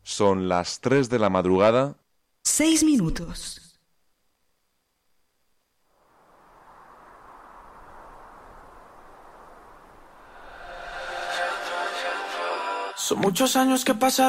Son las 3 de la madrugada. 6 minutos. Son muchos años que pasaron.